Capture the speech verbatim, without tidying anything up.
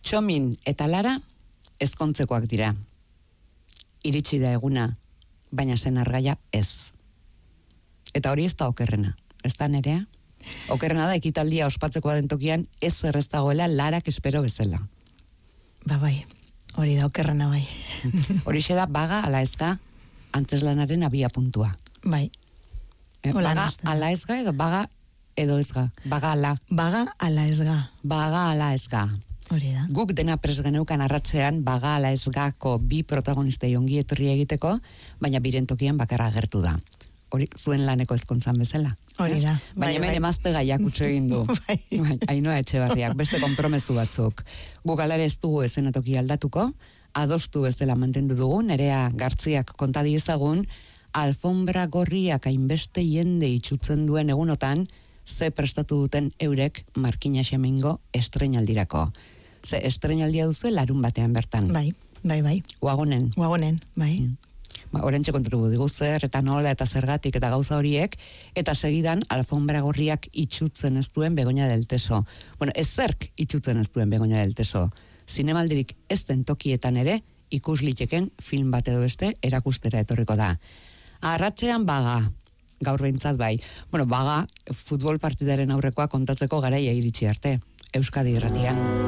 Txomin eta Lara ezkontzekoak dira. Iritsi da eguna, baina senargaia ez. Eta hori ez da okerrena, ez da Nerea? Okerrena da ekitaldia ospatzeko den tokian ez errez dagoela Larak espero bezala. Ba bai, hori da okerrena bai. Horixe da baga ala ezga antzeslanaren abia puntua. Bai. Eh, baga ala ezga edo baga edo ezga. Baga ala. Baga ala ezga. Baga ala ezga. Hori da. Guk dena prest geneukan arratzean baga ala ezgako bi protagonistei ongi etorri egiteko, baina biren tokian bakarra agertu da. Hori zuen laneko ezkontzan bezala. Hori da. Baina hemen emazte gaiak utxe egin du. Bai. Ainhoa Etxebarriak, beste konpromesu batzuk. Guk alare ez dugu ezenatoki aldatuko, adostu bezala mantendu dugu, Nerea Gartziak konta diezagun, alfombra gorriak hainbeste jende itxutzen duen egunotan, ze prestatu duten eurek Markina Xemengo estreinaldirako. Ze estreinaldia duzu larun batean bertan. Bai, bai, bai. Uagonen. Uagonen, bai. Mm. Ba, orentxe kontatu digu zer, eta nola, eta zergatik, eta gauza horiek, eta segidan alfombra gorriak itxutzen ez duen Begoña del Teso. Bueno, ez zerk itxutzen ez duen Begoña del Teso. Zinemaldirik ez den tokietan ere, ikusliteken film bat edo beste erakustera etorriko da. Arratsean baga, gaur behintzat bai. Bueno, baga, futbol partidaren aurrekoa kontatzeko garaia iritsi arte. Euskadi Irratian.